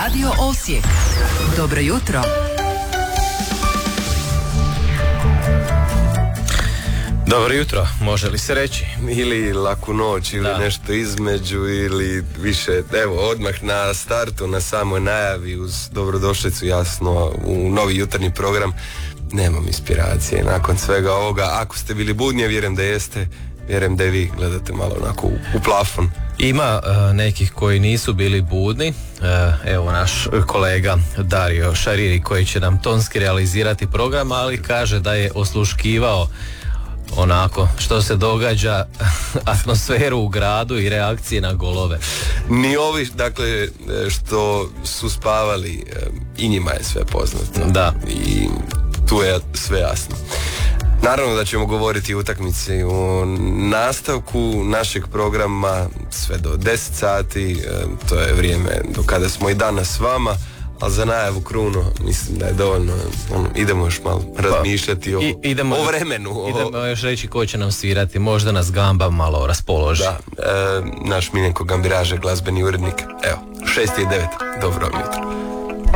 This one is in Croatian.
Radio Osijek. Dobro jutro. Dobro jutro, može li se reći? Ili laku noć, ili nešto između, ili više, evo, odmah na startu, na samoj najavi, uz dobrodošlicu, jasno, u novi jutarnji program. Nemam inspiracije nakon svega ovoga. Ako ste bili budni, vjerujem da jeste, vjerujem da i vi gledate malo onako u plafon. Ima nekih koji nisu bili budni. Evo naš kolega Dario Šariri koji će nam tonski realizirati program, ali kaže da je osluškivao onako što se događa, atmosferu u gradu i reakcije na golove. Ni ovi, dakle, što su spavali, i njima je sve poznato. Da. I tu je sve jasno. Naravno da ćemo govoriti o utakmici u nastavku našeg programa sve do 10 sati, to je vrijeme do kada smo i danas s vama, ali za najavu krunu mislim da je dovoljno, idemo još malo razmišljati o vremenu. Idemo još reći ko će nam svirati, možda nas Gamba malo raspoloži. Da, naš Miljenko Gambiraže, glazbeni urednik. Evo, 6:09, dobro jutro.